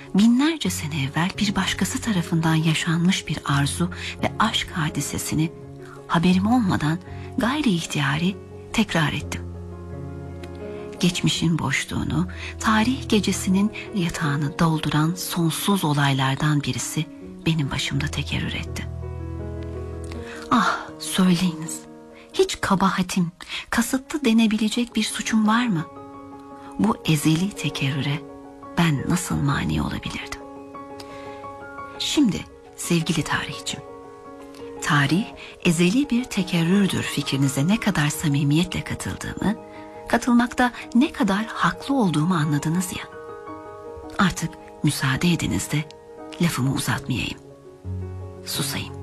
binlerce sene evvel bir başkası tarafından yaşanmış bir arzu ve aşk hadisesini haberim olmadan gayri ihtiyari tekrar ettim. Geçmişin boşluğunu, tarih gecesinin yatağını dolduran sonsuz olaylardan birisi benim başımda tekerrür etti. Ah, söyleyiniz, hiç kabahatim, kasıtlı denebilecek bir suçum var mı? Bu ezeli tekerrüre ben nasıl mani olabilirdim? Şimdi sevgili tarihçim, tarih ezeli bir tekerrürdür fikrinize ne kadar samimiyetle katıldığımı, katılmakta ne kadar haklı olduğumu anladınız ya. Artık müsaade ediniz de lafımı uzatmayayım, susayım.